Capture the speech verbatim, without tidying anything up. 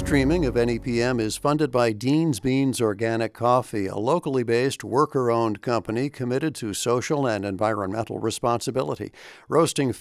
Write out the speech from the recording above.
streaming of N E P M is funded by Dean's Beans Organic Coffee, a locally based, worker-owned company committed to social and environmental responsibility. Roasting